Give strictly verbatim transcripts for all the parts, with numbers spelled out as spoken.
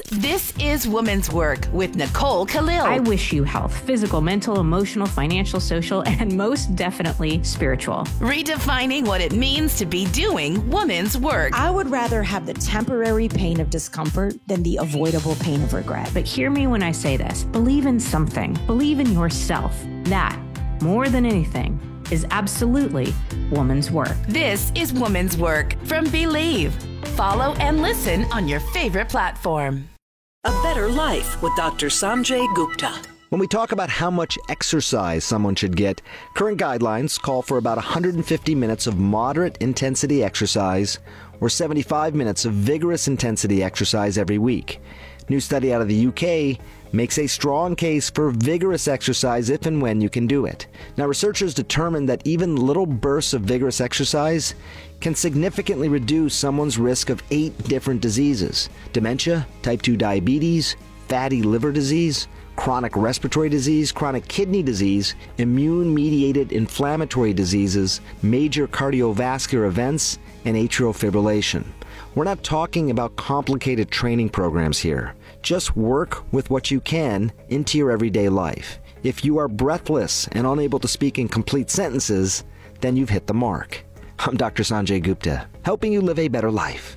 This is Woman's Work with Nicole Khalil. I wish you health, physical, mental, emotional, financial, social, and most definitely spiritual. Redefining what it means to be doing woman's work. I would rather have the temporary pain of discomfort than the avoidable pain of regret. But hear me when I say this. Believe in something. Believe in yourself. That, more than anything, is absolutely woman's work. This is Woman's Work from Believe. Follow and listen on your favorite platform. A Better Life with Doctor Sanjay Gupta. When we talk about how much exercise someone should get, current guidelines call for about one hundred fifty minutes of moderate intensity exercise or seventy-five minutes of vigorous intensity exercise every week. New study out of the U K makes a strong case for vigorous exercise if and when you can do it. Now, researchers determined that even little bursts of vigorous exercise can significantly reduce someone's risk of eight different diseases: dementia, type two diabetes, fatty liver disease, chronic respiratory disease, chronic kidney disease, immune-mediated inflammatory diseases, major cardiovascular events, and atrial fibrillation. We're not talking about complicated training programs here. Just work with what you can into your everyday life. If you are breathless and unable to speak in complete sentences, then you've hit the mark. I'm Doctor Sanjay Gupta, helping you live a better life.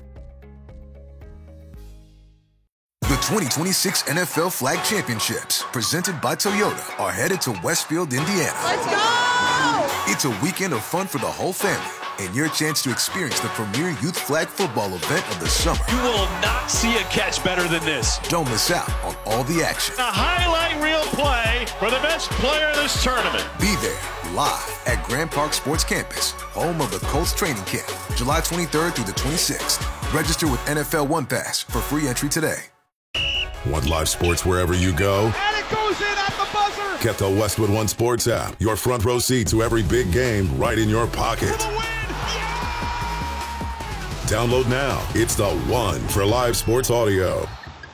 The twenty twenty-six N F L Flag Championships, presented by Toyota, are headed to Westfield, Indiana. Let's go! It's a weekend of fun for the whole family, and your chance to experience the premier youth flag football event of the summer. You will not see a catch better than this. Don't miss out on all the action. A highlight reel play for the best player of this tournament. Be there, live at Grand Park Sports Campus, home of the Colts training camp, July twenty-third through the twenty-sixth. Register with N F L One Pass for free entry today. Want live sports wherever you go? And it goes in at the buzzer! Get the Westwood One Sports app. Your front row seat to every big game right in your pocket. For the win! Yeah! Download now. It's the one for live sports audio.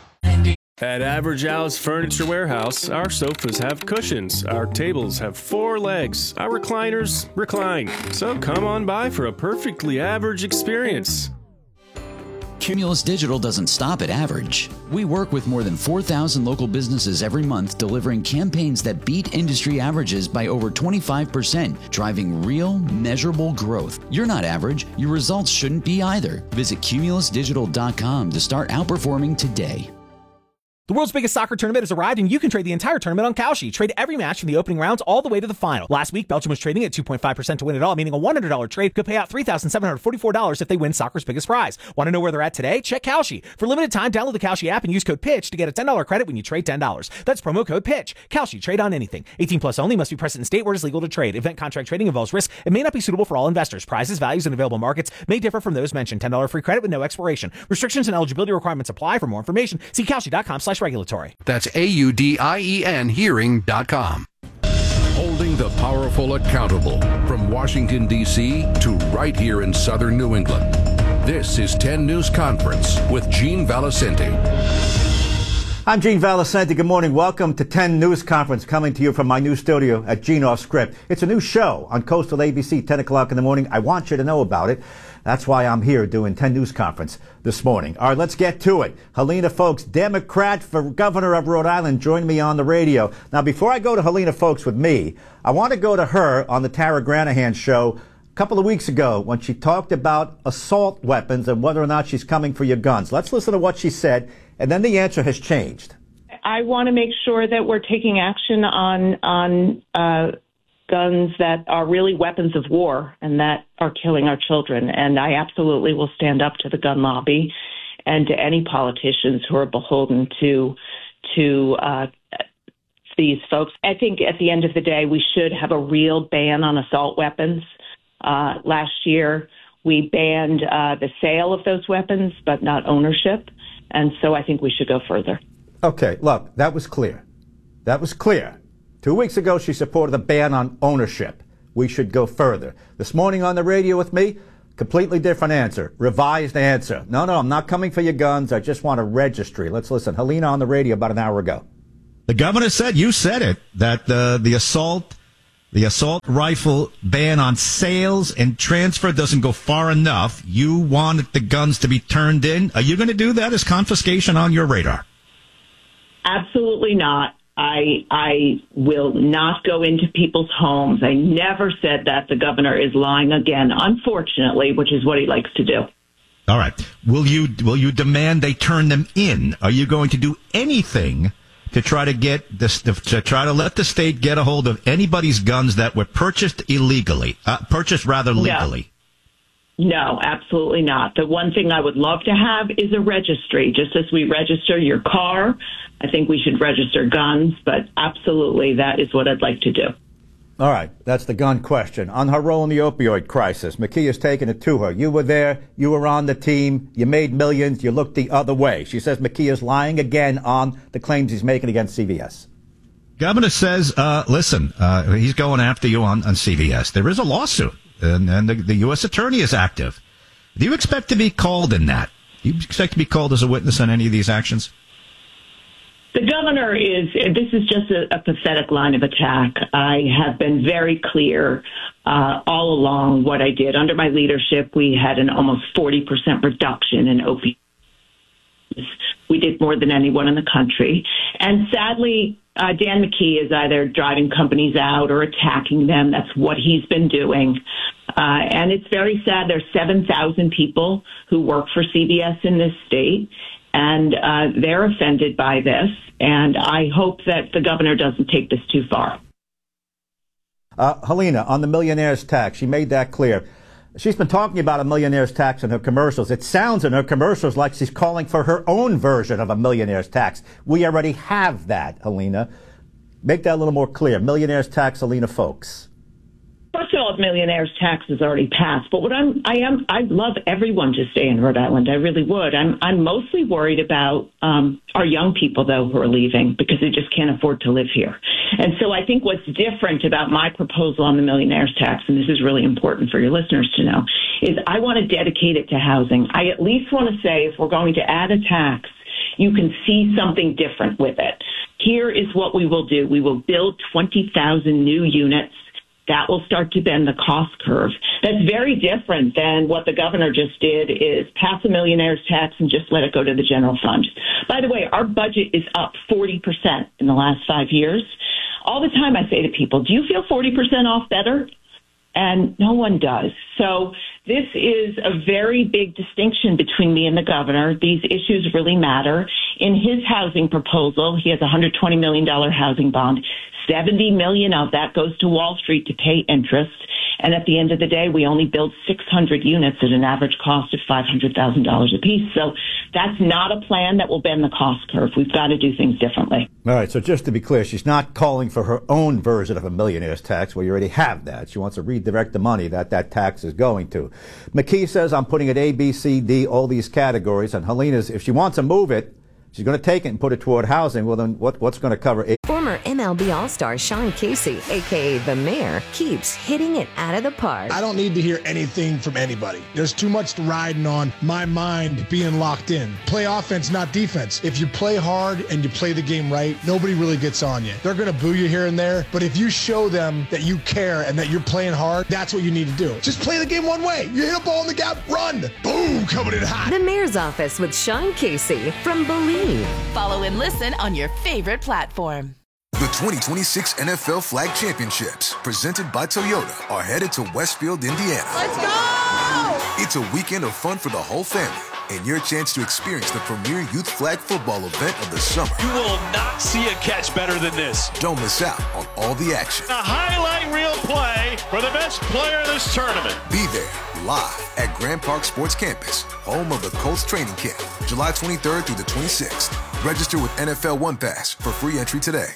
At Average House Furniture Warehouse, our sofas have cushions, our tables have four legs, our recliners recline. So come on by for a perfectly average experience. Cumulus Digital doesn't stop at average. We work with more than four thousand local businesses every month, delivering campaigns that beat industry averages by over twenty-five percent, driving real, measurable growth. You're not average. Your results shouldn't be either. Visit cumulus digital dot com to start outperforming today. The world's biggest soccer tournament has arrived, and you can trade the entire tournament on Kalshi. Trade every match from the opening rounds all the way to the final. Last week, Belgium was trading at two point five percent to win it all, meaning a one hundred dollars trade could pay out three thousand seven hundred forty-four dollars if they win soccer's biggest prize. Want to know where they're at today? Check Kalshi. For limited time, download the Kalshi app and use code PITCH to get a ten dollars credit when you trade ten dollars. That's promo code PITCH. Kalshi. Trade on anything. eighteen plus only. Must be present in state where it is legal to trade. Event contract trading involves risk. It may not be suitable for all investors. Prizes, values, and available markets may differ from those mentioned. ten dollars free credit with no expiration. Restrictions and eligibility requirements apply. For more information, see kalshi dot com slash regulatory. That's A U D I E N hearing dot com. Holding the powerful accountable from Washington, D C to right here in southern New England. This is ten News Conference with Gene Valicenti. I'm Gene Valicenti. Good morning. Welcome to ten News Conference, coming to you from my new studio at Gene Off Script. It's a new show on Coastal A B C, ten o'clock in the morning. I want you to know about it. That's why I'm here doing ten News Conference this morning. All right, let's get to it. Helena Foulkes, Democrat for governor of Rhode Island, joined me on the radio. Now, before I go to Helena Foulkes with me, I want to go to her on the Tara Granahan show a couple of weeks ago when she talked about assault weapons and whether or not she's coming for your guns. Let's listen to what she said, and then the answer has changed. I want to make sure that we're taking action on on uh, guns that are really weapons of war and that are killing our children. And I absolutely will stand up to the gun lobby and to any politicians who are beholden to to uh, these folks. I think at the end of the day, we should have a real ban on assault weapons. Uh, last year, we banned uh, the sale of those weapons, but not ownership. And so I think we should go further. Okay, look, that was clear. That was clear. Two weeks ago, she supported a ban on ownership. We should go further. This morning on the radio with me, completely different answer. Revised answer. No, no, I'm not coming for your guns. I just want a registry. Let's listen. Helena on the radio about an hour ago. The governor said, you said it, that uh, the assault the assault rifle ban on sales and transfer doesn't go far enough. You wanted the guns to be turned in. Are you going to do that? Is confiscation on your radar? Absolutely not. I I will not go into people's homes. I never said that. The governor is lying again, unfortunately, which is what he likes to do. All right. Will you will you demand they turn them in? Are you going to do anything to try to get this to try to let the state get a hold of anybody's guns that were purchased illegally, uh, purchased rather legally? No. no, absolutely not. The one thing I would love to have is a registry, just as we register your car. I think we should register guns, but absolutely, that is what I'd like to do. All right, that's the gun question. On her role in the opioid crisis, Makia's taken it to her. You were there, you were on the team, you made millions, you looked the other way. She says Makia's lying again on the claims he's making against C V S. Governor says, uh, listen, uh, he's going after you on, on C V S. There is a lawsuit, and, and the, the U S attorney is active. Do you expect to be called in that? Do you expect to be called as a witness on any of these actions? The governor is, this is just a, a pathetic line of attack. I have been very clear uh, all along what I did. Under my leadership, we had an almost forty percent reduction in opioids. We did more than anyone in the country. And sadly, uh, Dan McKee is either driving companies out or attacking them. That's what he's been doing. Uh, and it's very sad. There's seven thousand people who work for C V S in this state. And uh, they're offended by this, and I hope that the governor doesn't take this too far. Uh, Helena, on the millionaire's tax, she made that clear. She's been talking about a millionaire's tax in her commercials. It sounds in her commercials like she's calling for her own version of a millionaire's tax. We already have that, Helena. Make that a little more clear. Millionaire's tax, Helena Folks. First of all, millionaire's tax is already passed. But what I'm, I am, I'd love everyone to stay in Rhode Island. I really would. I'm, I'm mostly worried about um, our young people, though, who are leaving because they just can't afford to live here. And so I think what's different about my proposal on the millionaire's tax, and this is really important for your listeners to know, is I want to dedicate it to housing. I at least want to say if we're going to add a tax, you can see something different with it. Here is what we will do. We will build twenty thousand new units. That will start to bend the cost curve. That's very different than what the governor just did, is pass a millionaire's tax and just let it go to the general fund. By the way, our budget is up forty percent in the last five years. All the time I say to people, do you feel forty percent off better? And no one does. So this is a very big distinction between me and the governor. These issues really matter. In his housing proposal, he has a one hundred twenty million dollars housing bond. seventy million dollars of that goes to Wall Street to pay interest. And at the end of the day, we only build six hundred units at an average cost of five hundred thousand dollars apiece. So that's not a plan that will bend the cost curve. We've got to do things differently. All right. So just to be clear, she's not calling for her own version of a millionaire's tax. Well, you already have that. She wants to redirect the money that that tax is going to. McKee says, I'm putting it A, B, C, D, all these categories. And Helena's, if she wants to move it, she's going to take it and put it toward housing. Well, then what, what's going to cover it? Former M L B All-Star Sean Casey, a k a. The Mayor, keeps hitting it out of the park. I don't need to hear anything from anybody. There's too much riding on my mind being locked in. Play offense, not defense. If you play hard and you play the game right, nobody really gets on you. They're going to boo you here and there, but if you show them that you care and that you're playing hard, that's what you need to do. Just play the game one way. You hit a ball in the gap, run. Boom, coming in hot. The Mayor's Office with Sean Casey from Believe. Follow and listen on your favorite platform. The twenty twenty-six N F L Flag Championships, presented by Toyota, are headed to Westfield, Indiana. Let's go! It's a weekend of fun for the whole family and your chance to experience the premier youth flag football event of the summer. You will not see a catch better than this. Don't miss out on all the action. A highlight reel play for the best player of this tournament. Be there live at Grand Park Sports Campus, home of the Colts training camp, July twenty-third through the twenty-sixth. Register with N F L One Pass for free entry today.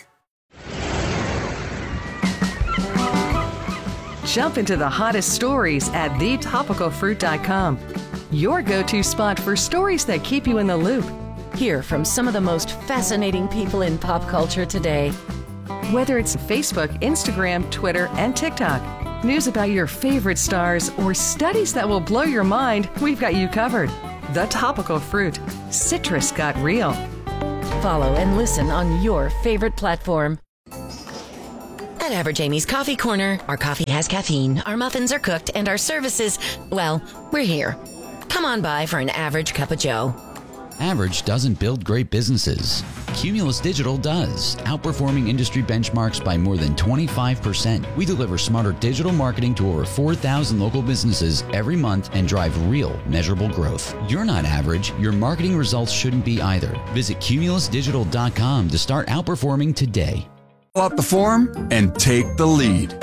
Jump into the hottest stories at the topical fruit dot com. Your go-to spot for stories that keep you in the loop. Hear from some of the most fascinating people in pop culture today. Whether it's Facebook, Instagram, Twitter, and TikTok, news about your favorite stars, or studies that will blow your mind, we've got you covered. The Topical Fruit. Citrus got real. Follow and listen on your favorite platform. At Average Amy's Coffee Corner, our coffee has caffeine, our muffins are cooked, and our services, well, we're here. Come on by for an average cup of joe. Average doesn't build great businesses. Cumulus Digital does, outperforming industry benchmarks by more than twenty-five percent. We deliver smarter digital marketing to over four thousand local businesses every month and drive real, measurable growth. You're not average. Your marketing results shouldn't be either. Visit cumulus digital dot com to start outperforming today. Fill out the form and take the lead.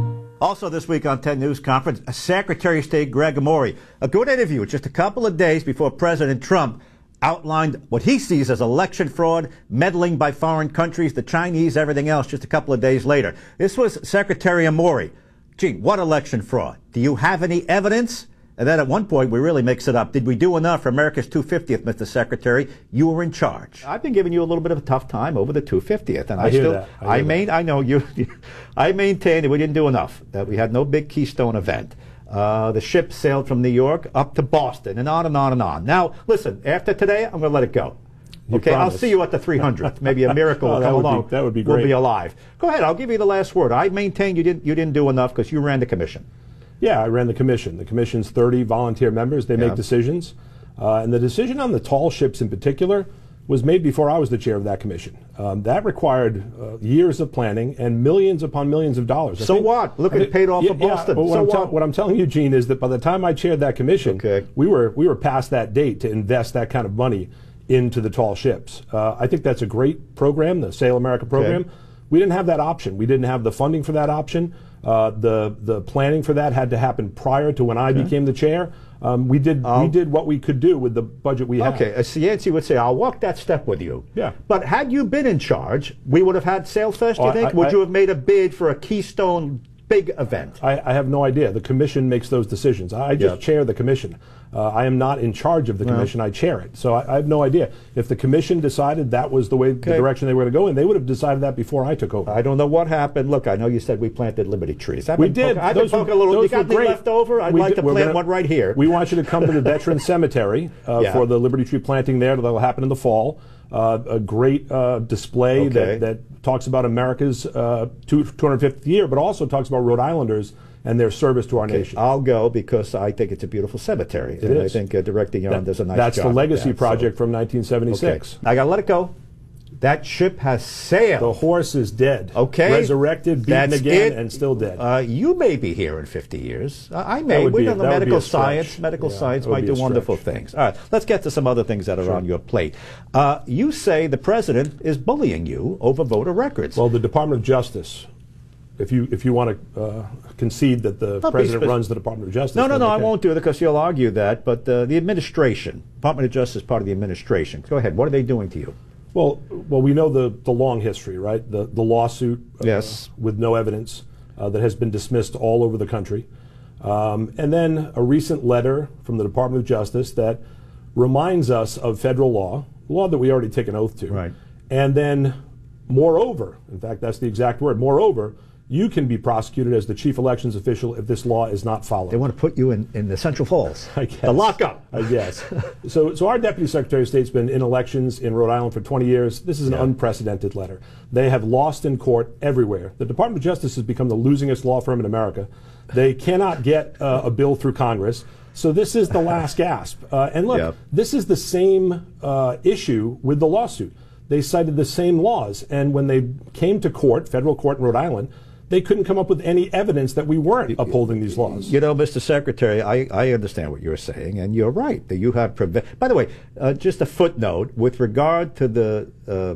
Also this week on ten News Conference, Secretary of State Greg Amore. A good interview just a couple of days before President Trump outlined what he sees as election fraud, meddling by foreign countries, the Chinese, everything else, just a couple of days later. This was Secretary Amore. Gee, what election fraud? Do you have any evidence? And then at one point, we really mix it up. Did we do enough for America's two hundred fiftieth, Mister Secretary? You were in charge. I've been giving you a little bit of a tough time over the two hundred fiftieth. And I, I hear still, that. I, I, main, I know you, I maintain that we didn't do enough, that we had no big Keystone event. Uh, the ship sailed from New York up to Boston, and on and on and on. Now, listen, after today, I'm going to let it go. You okay, promise. I'll see you at the three hundredth. Maybe a miracle oh, will that come would along. Be, that would be great. We'll be alive. Go ahead. I'll give you the last word. I maintain you didn't you didn't do enough because you ran the commission. Yeah, I ran the commission. The commission's thirty volunteer members. They yeah. make decisions. Uh, and the decision on the tall ships in particular was made before I was the chair of that commission. Um, that required uh, years of planning and millions upon millions of dollars. I so think, what? Look, I it think, paid off yeah, for Boston. Yeah, what, so I'm what? tell, what I'm telling you, Gene, is that by the time I chaired that commission, okay. we were we were past that date to invest that kind of money into the tall ships. Uh, I think that's a great program, the Sail America program. Okay. We didn't have that option. We didn't have the funding for that option. Uh, the the planning for that had to happen prior to when I okay. became the chair. Um, we did um, we did what we could do with the budget we had. Okay, as Yancey would say, I'll walk that step with you. Yeah. But had you been in charge, we would have had Sailfest, do you oh, think? I, would I, you have made a bid for a Keystone big event? I, I have no idea. The commission makes those decisions. I just yep. chair the commission. Uh, I am not in charge of the commission. Well, I chair it. So I, I have no idea. If the commission decided that was the way, okay. the direction they were going to go in, they would have decided that before I took over. I don't know what happened. Look, I know you said we planted Liberty trees. I've we been did. Poking, I've those been poking were, a little. those You got were great. any left over? I'd we like did, to plant gonna, one right here. We want you to come to the Veterans Cemetery uh, yeah. for the Liberty tree planting there. That'll happen in the fall. Uh, a great uh, display okay. that, that talks about America's uh, two hundred fiftieth year, but also talks about Rhode Islanders and their service to our okay. nation. I'll go because I think it's a beautiful cemetery. It and is. I think uh, Director Young that, does a nice that's job. That's the legacy that, project so. from nineteen seventy-six. Okay. I got to let it go. That ship has sailed. The horse is dead. Okay. Resurrected, beaten That's again, it. and still dead. Uh, you may be here in fifty years. Uh, I may. We're in the medical science. science. Medical yeah, science might do wonderful things. All right. Let's get to some other things that are sure. on your plate. Uh, you say the president is bullying you over voter records. Well, the Department of Justice. If you if you want to uh, concede that the I'll president runs the Department of Justice. No, no, no, okay. I won't do it because you'll argue that. But uh, the administration, Department of Justice is part of the administration. Go ahead. What are they doing to you? Well, well, we know the, the long history, right? The the lawsuit uh, yes. with no evidence uh, that has been dismissed all over the country. Um, and then a recent letter from the Department of Justice that reminds us of federal law, law that we already take an oath to. Right. And then, moreover, in fact, that's the exact word, moreover, you can be prosecuted as the chief elections official if this law is not followed. They want to put you in, in the Central Falls. I guess. The lockup. I guess. so, so our Deputy Secretary of State's been in elections in Rhode Island for twenty years. This is an yeah. unprecedented letter. They have lost in court everywhere. The Department of Justice has become the losingest law firm in America. They cannot get uh, a bill through Congress. So this is the last gasp. Uh, and look, yep. this is the same uh, issue with the lawsuit. They cited the same laws. And when they came to court, federal court in Rhode Island, they couldn't come up with any evidence that we weren't upholding these laws. You know, Mister Secretary, I, I understand what you're saying, and you're right that you have prevent. By the way, uh, just a footnote with regard to the. Uh,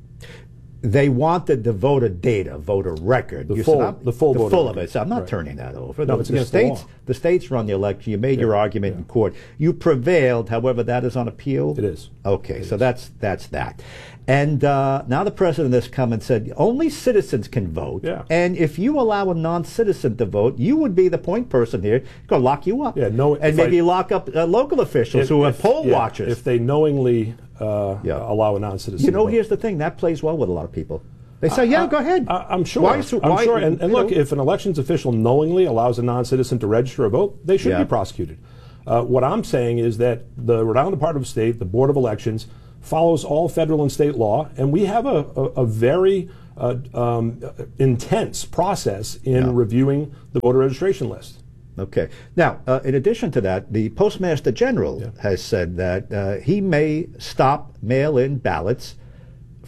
they wanted the voter data, voter record. The you full, said, the full, the voter full record. of it. So I'm not right. turning that over. No, the, it's the against states, the law. The states run the election. You made yeah. your argument yeah. in court. You prevailed. However, that is on appeal. It is. Okay, it so is. that's that's that. And uh, now the president has come and said only citizens can vote. Yeah. And if you allow a non-citizen to vote, you would be the point person here. Going to lock you up. Yeah. No. And maybe I, lock up uh, local officials if, who are if, poll yeah, watchers. If they knowingly uh, yeah. allow a non-citizen. You know, to vote. here's the thing that plays well with a lot of people. They say, yeah, I, go ahead. I, I'm sure. Why, I'm why, sure. And, and look, know. if an elections official knowingly allows a non-citizen to register a vote, they should yeah. be prosecuted. Uh, what I'm saying is that the Rhode Island Department of State, the Board of Elections, follows all federal and state law, and we have a, a, a very uh, um, intense process in yeah. reviewing the voter registration list. Okay. Now, uh, in addition to that, the Postmaster General yeah. has said that uh, he may stop mail-in ballots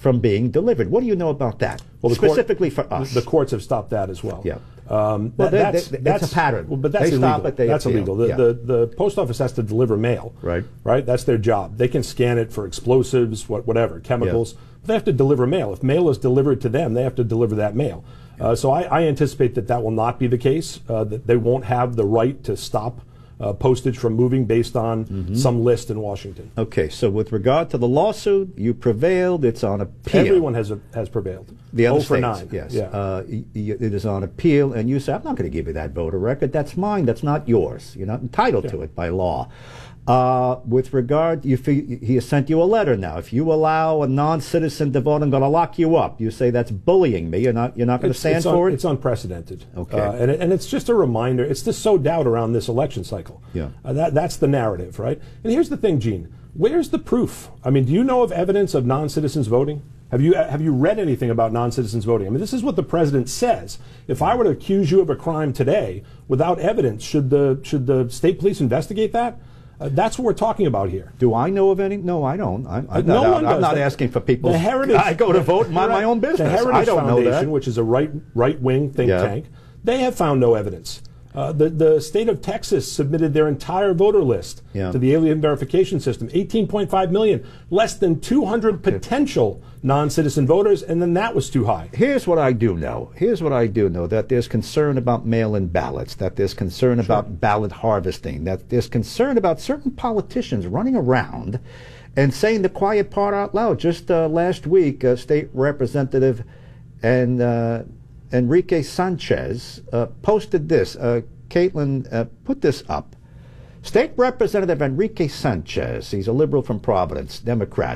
from being delivered. What do you know about that? Well, the specifically court, for us, the courts have stopped that as well. Yeah. Um, well, that, that's, they, they, that's it's a pattern. Well, but that's they illegal. Stop it, they that's appeal. illegal. The, yeah. the the post office has to deliver mail. Right. Right. That's their job. They can scan it for explosives, what, whatever, chemicals. Yeah. But they have to deliver mail. If mail is delivered to them, they have to deliver that mail. Yeah. Uh, so I, I anticipate that that will not be the case. Uh, that they won't have the right to stop Uh, postage from moving based on mm-hmm. some list in Washington. Okay, so with regard to the lawsuit, you prevailed. It's on appeal. Everyone has a, has prevailed. The other oh for states, nine. yes. Yeah. Uh, y- y- it is on appeal, and you say, I'm not going to give you that voter record. That's mine. That's not yours. You're not entitled yeah. to it by law. Uh, with regard, you fee- he has sent you a letter now. If you allow a non-citizen to vote, I'm going to lock you up. You say that's bullying me. You're not. You're not going to stand it's for un- it. It's unprecedented. Okay. Uh, and it, and it's just a reminder. It's to sow doubt around this election cycle. Yeah. Uh, that that's the narrative, right? And here's the thing, Gene. Where's the proof? I mean, do you know of evidence of non-citizens voting? Have you have you read anything about non-citizens voting? I mean, this is what the president says. If I were to accuse you of a crime today without evidence, should the should the state police investigate that? Uh, that's what we're talking about here. Do I know of any? No, I don't. I'm, I'm no not, one I'm does. not the, asking for people. The Heritage, I go to vote and mind right, my own business. The Heritage I don't Foundation, know that. which is a right right wing think yeah. tank, they have found no evidence. Uh, the, the state of Texas submitted their entire voter list yeah. to the alien verification system. eighteen point five million, less than two hundred potential non-citizen voters, and then that was too high. Here's what I do know. Here's what I do know, that there's concern about mail-in ballots, that there's concern sure. about ballot harvesting, that there's concern about certain politicians running around and saying the quiet part out loud. Just uh, last week, uh, State Representative and uh, Enrique Sanchez uh, posted this. Uh, Caitlin uh, put this up. State Representative Enrique Sanchez, he's a liberal from Providence, Democrat.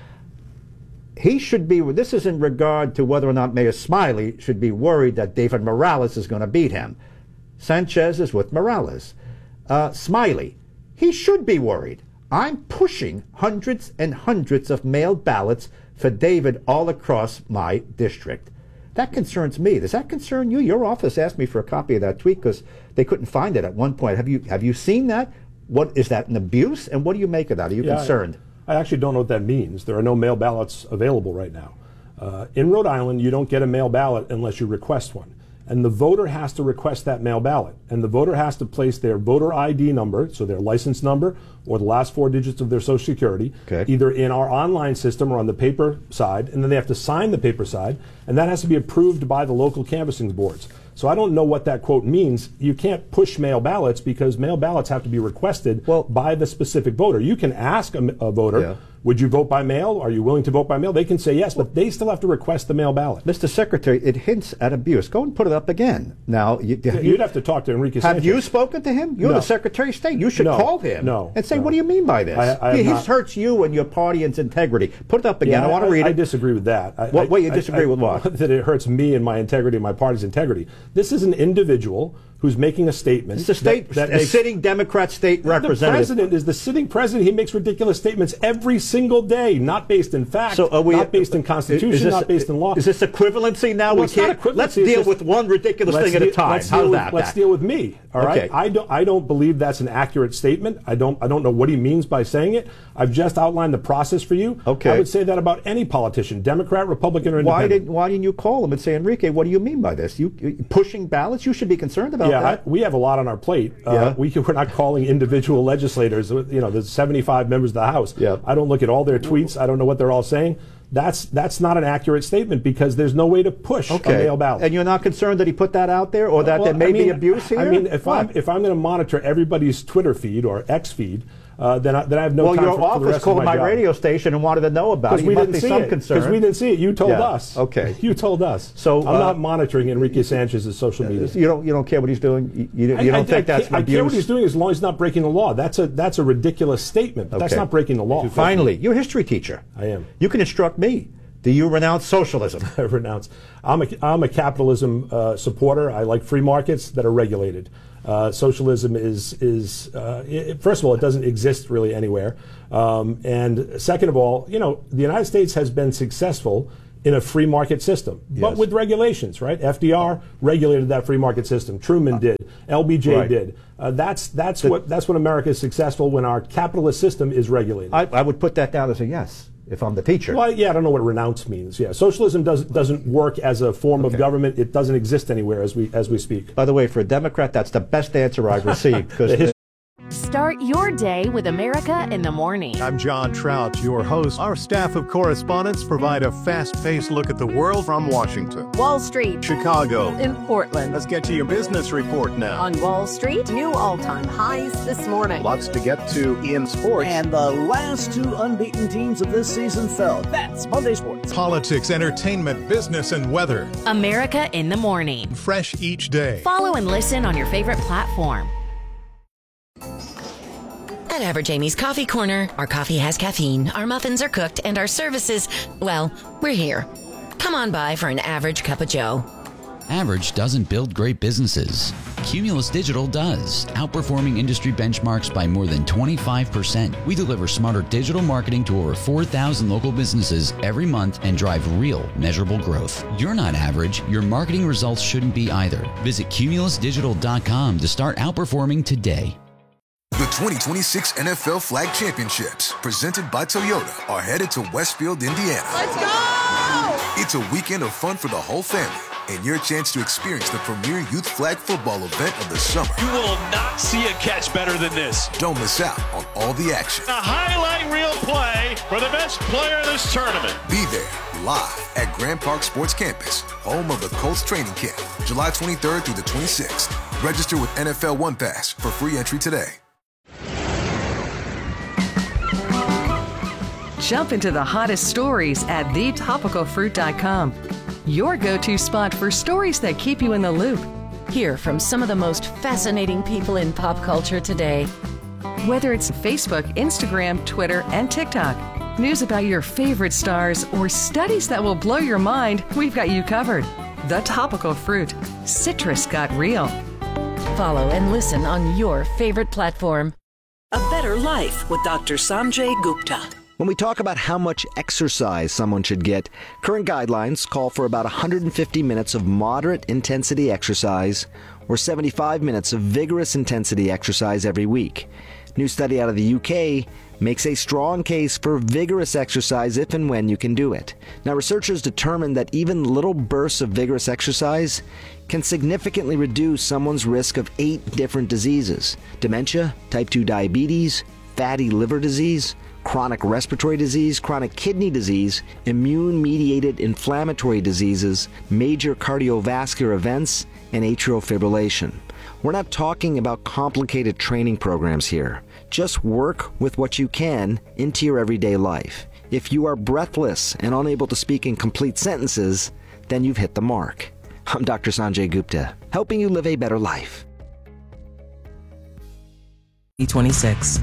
He should be, this is in regard to whether or not Mayor Smiley should be worried that David Morales is going to beat him. Sanchez is with Morales. Uh, Smiley, he should be worried. I'm pushing hundreds and hundreds of mailed ballots for David all across my district. That concerns me. Does that concern you? Your office asked me for a copy of that tweet because they couldn't find it at one point. Have you have you seen that? What is that, an abuse? And what do you make of that? Are you yeah, concerned? I, I actually don't know what that means. There are no mail ballots available right now. Uh, in Rhode Island, you don't get a mail ballot unless you request one. And the voter has to request that mail ballot. And the voter has to place their voter I D number, so their license number, or the last four digits of their Social Security, okay. either in our online system or on the paper side, and then they have to sign the paper side, and that has to be approved by the local canvassing boards. So I don't know what that quote means. You can't push mail ballots because mail ballots have to be requested well, by the specific voter. You can ask a, a voter, yeah. would you vote by mail? Are you willing to vote by mail? They can say yes, but they still have to request the mail ballot. Mister Secretary, it hints at abuse. Go and put it up again. Now, you, You'd you, have to talk to Enrique Have Sanchez. you spoken to him? You're no. the Secretary of State. You should no. call him no. and say, no. what do you mean by this? I, I he, not, this hurts you and your party and its integrity. Put it up again. Yeah, I want to I, read I, it. I disagree with that. I, what, I, wait, you disagree I, with what? That it hurts me and my integrity and my party's integrity. This is an individual who's making a statement. It's a state, that, that a makes, sitting Democrat state representative. The president is the sitting president. He makes ridiculous statements every single day, not based in fact, so are we, not based in constitution, this, not based in law. Is this equivalency now? Well, we it's can't. Not let's equivalency, deal just, with one ridiculous thing at a time. Let's, How's deal, that? With, let's that? deal with me. All right. Okay. I don't. I don't believe that's an accurate statement. I don't. I don't know what he means by saying it. I've just outlined the process for you. Okay. I would say that about any politician, Democrat, Republican, or why Independent. did Why didn't you call him and say, Enrique, what do you mean by this? You, you pushing ballots? You should be concerned about yeah, that. I, we have a lot on our plate. Uh, yeah. we can, we're not calling individual legislators. You know, there's seventy-five members of the House. Yeah. I don't look at all their tweets. I don't know what they're all saying. That's that's not an accurate statement because there's no way to push okay. a mail ballot. And you're not concerned that he put that out there, or that well, there may I mean, be abuse here? I mean, if what? I'm if I'm going to monitor everybody's Twitter feed or X feed, uh, then I, then I have no well, time your for, for the office rest called of my, my job. radio station and wanted to know about it. We must didn't be see some it. concern. Because we didn't see it. You told yeah. us. Okay. You told us. So I'm uh, not monitoring Enrique Sanchez's social media. You don't you don't care what he's doing. You, you, you I, don't I, think I, that's I abuse? care what he's doing as long as he's not breaking the law. That's a that's a ridiculous statement. But okay. That's not breaking the law. Finally, you're a history teacher. I am. You can instruct me. Do you renounce socialism? I renounce. I'm a, I'm a capitalism uh, supporter. I like free markets that are regulated. Uh, socialism is, is uh, it, first of all, it doesn't exist really anywhere. Um, and second of all, you know, the United States has been successful in a free market system, yes. but with regulations, right? F D R regulated that free market system. Truman did. L B J right. did. Uh, that's that's the, what that's when America is successful, when our capitalist system is regulated. I, I would put that down as a yes. if I'm the teacher. Well, yeah, I don't know what renounce means. Yeah, socialism does, doesn't work as a form Okay. of government. It doesn't exist anywhere as we as we speak. By the way, for a Democrat, that's the best answer I've received. Because Start your day with America in the Morning. I'm John Trout, your host. Our staff of correspondents provide a fast-paced look at the world from Washington, Wall Street, Chicago, in Portland. Let's get to your business report now. On Wall Street, new all-time highs this morning. Lots to get to in sports. And the last two unbeaten teams of this season fell. That's Monday Sports. Politics, entertainment, business, and weather. America in the Morning. Fresh each day. Follow and listen on your favorite platform. At Average Amy's Coffee Corner, our coffee has caffeine, our muffins are cooked, and our services, well, we're here. Come on by for an average cup of joe. Average doesn't build great businesses. Cumulus Digital does, outperforming industry benchmarks by more than twenty-five percent. We deliver smarter digital marketing to over four thousand local businesses every month and drive real, measurable growth. You're not average. Your marketing results shouldn't be either. Visit cumulus digital dot com to start outperforming today. The twenty twenty-six N F L Flag Championships, presented by Toyota, are headed to Westfield, Indiana. Let's go! It's a weekend of fun for the whole family, and your chance to experience the premier youth flag football event of the summer. You will not see a catch better than this. Don't miss out on all the action. A highlight reel play for the best player in this tournament. Be there, live at Grand Park Sports Campus, home of the Colts training camp, July twenty-third through the twenty-sixth. Register with N F L One Pass for free entry today. Jump into the hottest stories at the topical fruit dot com. Your go-to spot for stories that keep you in the loop. Hear from some of the most fascinating people in pop culture today. Whether it's Facebook, Instagram, Twitter, and TikTok, news about your favorite stars, or studies that will blow your mind, we've got you covered. The Topical Fruit. Citrus got real. Follow and listen on your favorite platform. A Better Life with Doctor Sanjay Gupta. When we talk about how much exercise someone should get, current guidelines call for about one hundred fifty minutes of moderate intensity exercise or seventy-five minutes of vigorous intensity exercise every week. New study out of the U K makes a strong case for vigorous exercise if and when you can do it. Now, researchers determined that even little bursts of vigorous exercise can significantly reduce someone's risk of eight different diseases: dementia, type two diabetes, fatty liver disease, chronic respiratory disease, chronic kidney disease, immune-mediated inflammatory diseases, major cardiovascular events, and atrial fibrillation. We're not talking about complicated training programs here. Just work with what you can into your everyday life. If you are breathless and unable to speak in complete sentences, then you've hit the mark. I'm Doctor Sanjay Gupta, helping you live a better life. E twenty-six.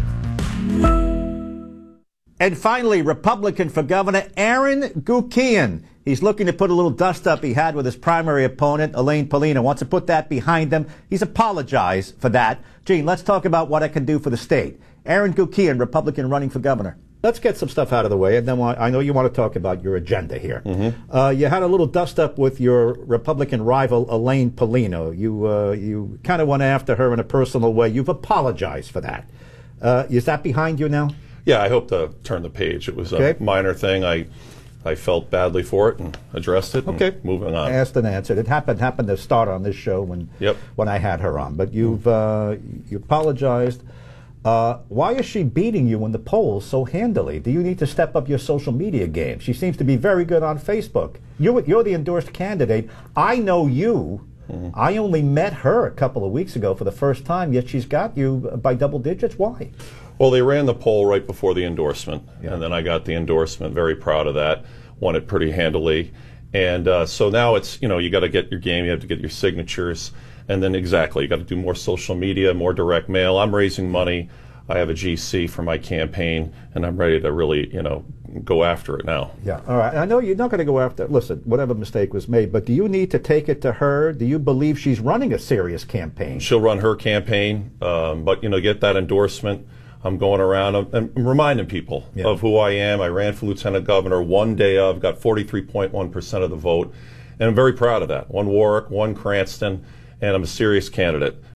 And finally, Republican for Governor Aaron Guckian. He's looking to put a little dust up he had with his primary opponent, Elaine Paulino. Wants to put that behind him. He's apologized for that. Gene, let's talk about what I can do for the state. Aaron Guckian, Republican running for governor. Let's get some stuff out of the way, and then I know you want to talk about your agenda here. Mm-hmm. Uh, you had a little dust up with your Republican rival, Elaine Paulino. You, uh, you kind of went after her in a personal way. You've apologized for that. Uh, is that behind you now? Yeah, I hope to turn the page. It was a okay. minor thing. I I felt badly for it and addressed it. Okay, and moving on. Asked and answered. It happened happened to start on this show when yep. when I had her on. But you've uh, you apologized. Uh, why is she beating you in the polls so handily? Do you need to step up your social media game? She seems to be very good on Facebook. You're you're the endorsed candidate. I know you. Mm-hmm. I only met her a couple of weeks ago for the first time. Yet she's got you by double digits. Why? Well, they ran the poll right before the endorsement, yeah. and then I got the endorsement. Very proud of that. Won it pretty handily. And uh, so now it's, you know, you got to get your game, you have to get your signatures, and then exactly, you got to do more social media, more direct mail. I'm raising money. I have a G C for my campaign, and I'm ready to really, you know, go after it now. Yeah, all right. I know you're not going to go after, listen, whatever mistake was made, but do you need to take it to her? Do you believe she's running a serious campaign? She'll run her campaign, um, but, you know, get that endorsement. I'm going around and reminding people yeah. of who I am. I ran for lieutenant governor one day of, got forty-three point one percent of the vote, and I'm very proud of that. Won Warwick, won Cranston, and I'm a serious candidate.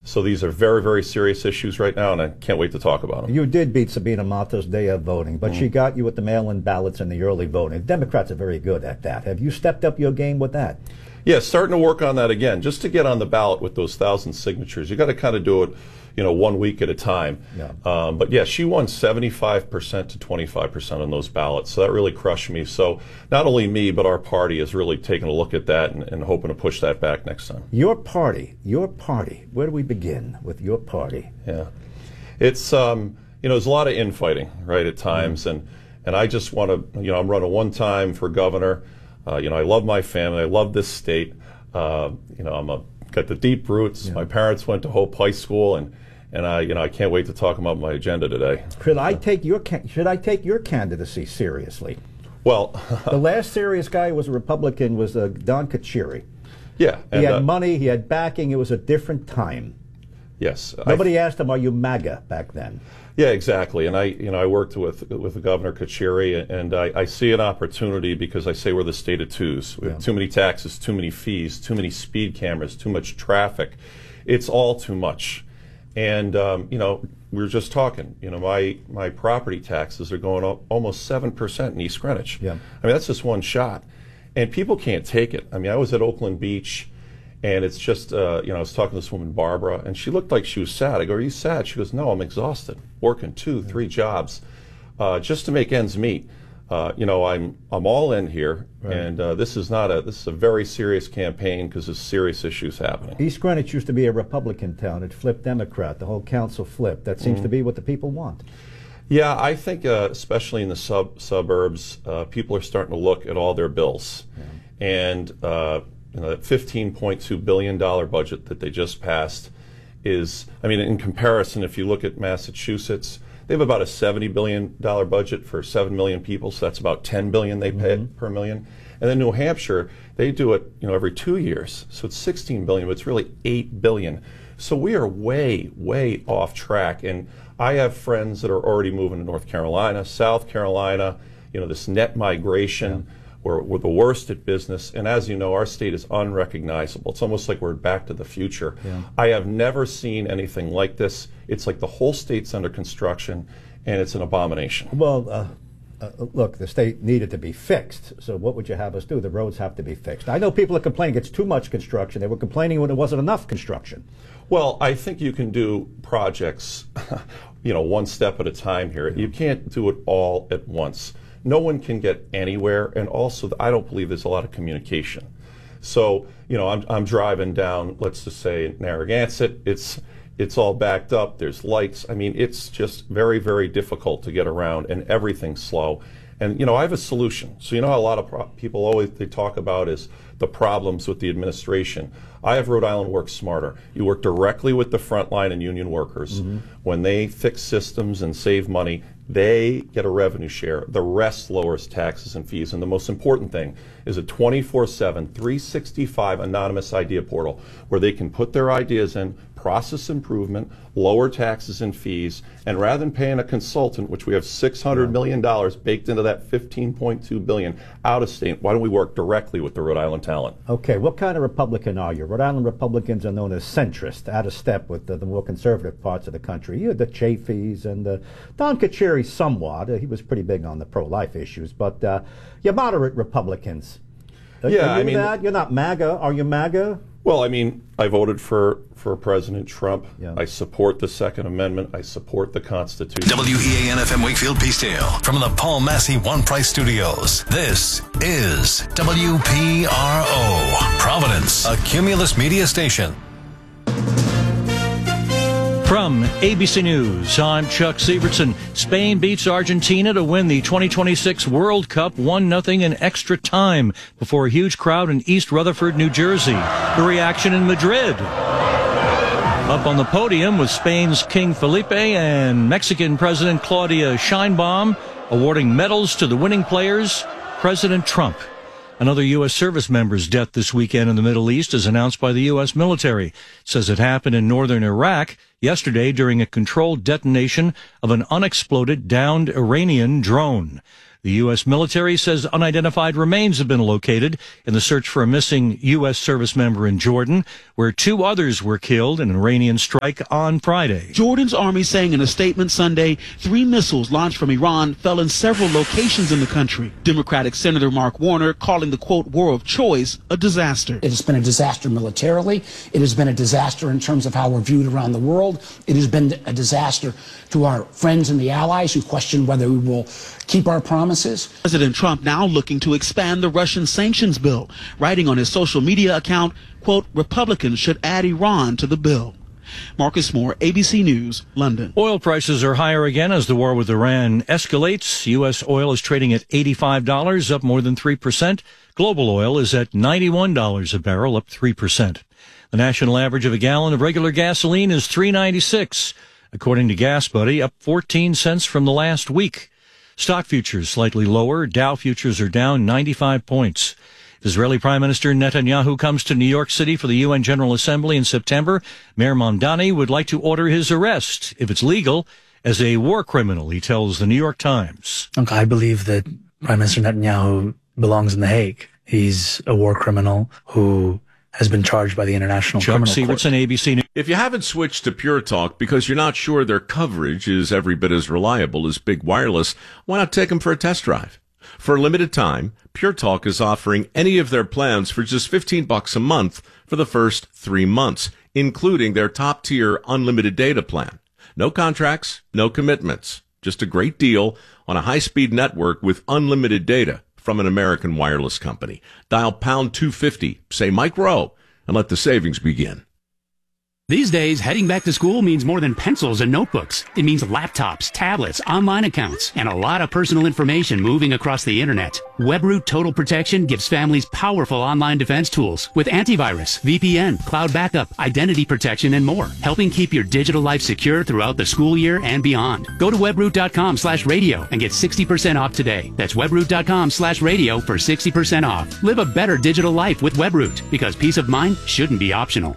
So these are very, very serious issues right now, and I can't wait to talk about them. You did beat Sabina Matos day of voting, but mm-hmm. she got you with the mail-in ballots and the early voting. Democrats are very good at that. Have you stepped up your game with that? Yeah, starting to work on that again. Just to get on the ballot with those thousand signatures, you got to kind of do it, you know, one week at a time. Yeah. Um, but yeah, she won seventy-five percent to twenty-five percent on those ballots, so that really crushed me. So not only me, but our party is really taking a look at that and, and hoping to push that back next time. Your party, your party. Where do we begin with your party? Yeah, it's um, you know, there's a lot of infighting, right, at times, mm-hmm. and and I just want to, you know, I'm running one time for governor. Uh, you know, I love my family. I love this state. Uh, you know, I'm a, got the deep roots. Yeah. My parents went to Hope High School, and and I, you know, I can't wait to talk about my agenda today. Should I take your Should I take your candidacy seriously? Well, the last serious guy who was a Republican was uh, Don Kachiri. Yeah, he had uh, money. He had backing. It was a different time. Yes. Nobody I, asked him, "Are you MAGA?" back then. Yeah, exactly. And I, you know, I worked with with the Governor Kachiri, and I, I see an opportunity because I say we're the state of twos. We have yeah. too many taxes, too many fees, too many speed cameras, too much traffic. It's all too much. And um, you know, we were just talking. You know, my my property taxes are going up almost seven percent in East Greenwich. Yeah. I mean, that's just one shot, and people can't take it. I mean, I was at Oakland Beach. And it's just, uh, you know, I was talking to this woman, Barbara, and she looked like she was sad. I go, "Are you sad?" She goes, "No, I'm exhausted, working two, three jobs uh, just to make ends meet. Uh, you know, I'm I'm all in here, right. and uh, this is not a this is a very serious campaign because there's serious issues happening." East Greenwich used to be a Republican town. It flipped Democrat. The whole council flipped. That seems mm-hmm. to be what the people want. Yeah, I think uh, especially in the sub suburbs, uh, people are starting to look at all their bills, yeah. and. Uh, You know, that fifteen point two billion dollars budget that they just passed is, I mean, in comparison, if you look at Massachusetts, they have about a seventy billion dollars budget for seven million people, so that's about ten billion dollars they pay mm-hmm. per million. And then New Hampshire, they do it, you know, every two years, so it's sixteen billion dollars, but it's really eight billion dollars. So we are way, way off track, and I have friends that are already moving to North Carolina, South Carolina, you know, this net migration. Yeah. We're, we're the worst at business, and as you know, our state is unrecognizable. It's almost like we're back to the future. Yeah. I have never seen anything like this. It's like the whole state's under construction, and it's an abomination. Well, uh, uh, look, the state needed to be fixed, so what would you have us do? The roads have to be fixed. I know people are complaining it's too much construction. They were complaining when it wasn't enough construction. Well, I think you can do projects, you know, one step at a time here. You can't do it all at once. No one can get anywhere, and also I don't believe there's a lot of communication. So, you know, I'm I'm driving down, let's just say Narragansett. It's it's all backed up. There's lights. I mean, it's just very, very difficult to get around, and everything's slow. And you know, I have a solution. So you know how a lot of pro- people always they talk about is the problems with the administration. I have Rhode Island Work Smarter. You work directly with the frontline and union workers. Mm-hmm. When they fix systems and save money, they get a revenue share. The rest lowers taxes and fees. And the most important thing is a twenty-four seven, three sixty-five anonymous idea portal where they can put their ideas in, process improvement, lower taxes and fees, and rather than paying a consultant, which we have six hundred million dollars baked into that fifteen point two billion dollars out of state, why don't we work directly with the Rhode Island talent? Okay, what kind of Republican are you? Rhode Island Republicans are known as centrist, out of step with the, the more conservative parts of the country. You had the Chafees and uh, Don Kachiri somewhat. Uh, he was pretty big on the pro-life issues, but uh, you're moderate Republicans. Are, yeah, are you I mean, that? You're not MAGA. Are you MAGA? Well, I mean, I voted for, for President Trump. Yeah. I support the Second Amendment. I support the Constitution. W E A N F M Wakefield Peacedale from the Paul Massey One Price Studios. This is W P R O, Providence, a Cumulus media station. From A B C News, I'm Chuck Sievertson. Spain beats Argentina to win the twenty twenty-six World Cup one nothing in extra time before a huge crowd in East Rutherford, New Jersey. The reaction in Madrid. Up on the podium with Spain's King Felipe and Mexican President Claudia Sheinbaum awarding medals to the winning players, President Trump. Another U S service member's death this weekend in the Middle East is announced by the U S military. It says it happened in northern Iraq yesterday during a controlled detonation of an unexploded downed Iranian drone. The The U S military says unidentified remains have been located in the search for a missing U S service member in Jordan, where two others were killed in an Iranian strike on Friday. Jordan's army saying in a statement Sunday, three missiles launched from Iran fell in several locations in the country. Democratic Senator Mark Warner calling the, quote, war of choice a disaster. It has been a disaster militarily. It has been a disaster in terms of how we're viewed around the world. It has been a disaster to our friends and the allies who question whether we will keep our promises. President Trump now looking to expand the Russian sanctions bill, writing on his social media account, quote, Republicans should add Iran to the bill. Marcus Moore, A B C News, London. Oil prices are higher again as the war with Iran escalates. U S oil is trading at eighty-five dollars, up more than three percent. Global oil is at ninety-one dollars a barrel, up three percent. The national average of a gallon of regular gasoline is three ninety-six, according to Gas Buddy, up fourteen cents from the last week. Stock futures slightly lower. Dow futures are down ninety-five points. Israeli Prime Minister Netanyahu comes to New York City for the U N General Assembly in September. Mayor Mamdani would like to order his arrest, if it's legal, as a war criminal, he tells the New York Times. Look, I believe that Prime Minister Netanyahu belongs in The Hague. He's a war criminal who has been charged by the International Chuck Criminal Court. Sievertson, A B C News. If you haven't switched to Pure Talk because you're not sure their coverage is every bit as reliable as Big Wireless, why not take them for a test drive? For a limited time, Pure Talk is offering any of their plans for just fifteen bucks a month for the first three months, including their top-tier unlimited data plan. No contracts, no commitments. Just a great deal on a high-speed network with unlimited data from an American wireless company. Dial pound two fifty, say Mike Rowe, and let the savings begin. These days, heading back to school means more than pencils and notebooks. It means laptops, tablets, online accounts, and a lot of personal information moving across the internet. WebRoot Total Protection gives families powerful online defense tools with antivirus, V P N, cloud backup, identity protection, and more, helping keep your digital life secure throughout the school year and beyond. Go to webroot.com slash radio and get sixty percent off today. That's webroot.com slash radio for sixty percent off. Live a better digital life with WebRoot, because peace of mind shouldn't be optional.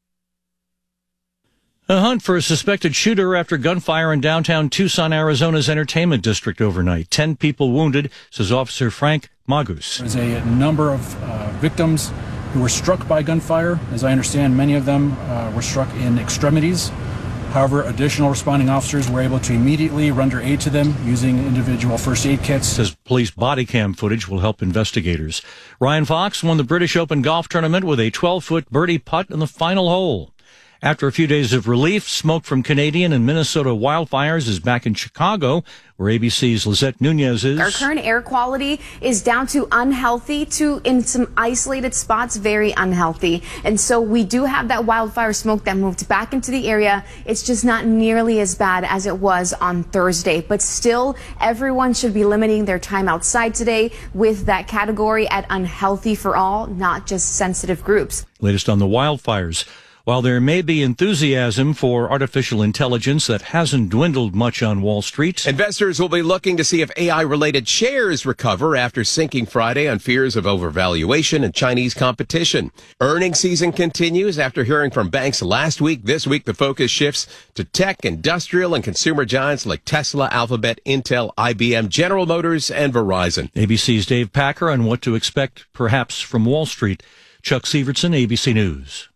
A hunt for a suspected shooter after gunfire in downtown Tucson, Arizona's entertainment district overnight. Ten people wounded, says Officer Frank Magus. There's a number of uh, victims who were struck by gunfire. As I understand, many of them uh, were struck in extremities. However, additional responding officers were able to immediately render aid to them using individual first aid kits. Says police body cam footage will help investigators. Ryan Fox won the British Open golf tournament with a twelve-foot birdie putt in the final hole. After a few days of relief, smoke from Canadian and Minnesota wildfires is back in Chicago, where A B C's Lizette Nunez is. Our current air quality is down to unhealthy to, in some isolated spots, very unhealthy. And so we do have that wildfire smoke that moved back into the area. It's just not nearly as bad as it was on Thursday. But still, everyone should be limiting their time outside today with that category at unhealthy for all, not just sensitive groups. Latest on the wildfires. While there may be enthusiasm for artificial intelligence that hasn't dwindled much on Wall Street, investors will be looking to see if A I-related shares recover after sinking Friday on fears of overvaluation and Chinese competition. Earnings season continues after hearing from banks last week. This week, the focus shifts to tech, industrial, and consumer giants like Tesla, Alphabet, Intel, I B M, General Motors, and Verizon. A B C's Dave Packer on what to expect perhaps from Wall Street. Chuck Sievertson, A B C News.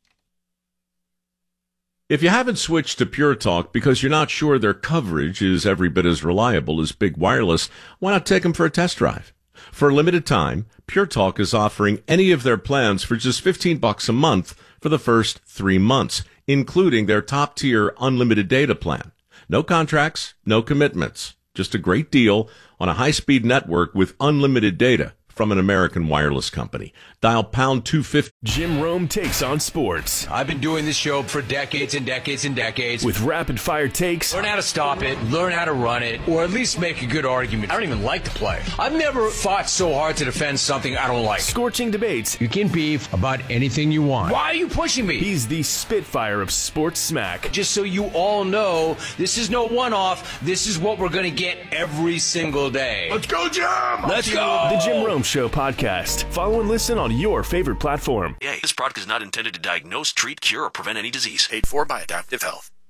If you haven't switched to Pure Talk because you're not sure their coverage is every bit as reliable as Big Wireless, why not take them for a test drive? For a limited time, Pure Talk is offering any of their plans for just fifteen bucks a month for the first three months, including their top-tier unlimited data plan. No contracts, no commitments. Just a great deal on a high-speed network with unlimited data from an American wireless company. Dial pound two fifty. Jim Rome takes on sports. I've been doing this show for decades and decades and decades. With rapid-fire takes. Learn how to stop it, learn how to run it, or at least make a good argument. I don't even like to play. I've never fought so hard to defend something I don't like. Scorching debates. You can beef about anything you want. Why are you pushing me? He's the Spitfire of sports smack. Just so you all know, this is no one-off. This is what we're going to get every single day. Let's go, Jim! Let's go! The Jim Rome Show podcast. Follow and listen on your favorite platform. Yeah, this product is not intended to diagnose, treat, cure, or prevent any disease. Paid for by Adaptive Health.